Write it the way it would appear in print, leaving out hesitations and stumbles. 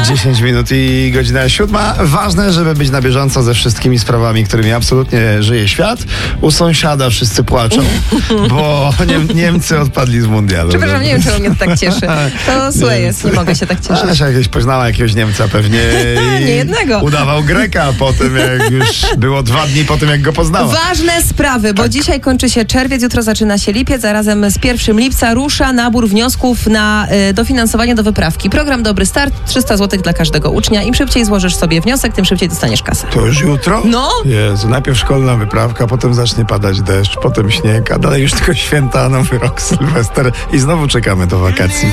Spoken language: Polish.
10 minut i godzina 7. Ważne, żeby być na bieżąco ze wszystkimi sprawami, którymi absolutnie żyje świat. U sąsiada wszyscy płaczą, bo Niemcy odpadli z mundialu. Przepraszam, nie wiem, czemu mnie to tak cieszy. To złe jest, nie mogę się tak cieszyć. Asia poznała jakiegoś Niemca pewnie. Nie jednego. Udawał Greka po tym, jak już było 2 dni po tym, jak go poznała. Ważne sprawy, bo dzisiaj kończy się czerwiec, jutro zaczyna się lipiec, a razem z 1 lipca rusza nabór wniosków na dofinansowanie do wyprawki. Program Dobry Start, 300 zł dla każdego ucznia. Im szybciej złożysz sobie wniosek, tym szybciej dostaniesz kasę. To już jutro? No. Jezu, najpierw szkolna wyprawka, potem zacznie padać deszcz, potem śnieg, a dalej już tylko święta, Nowy Rok, Sylwester i znowu czekamy do wakacji.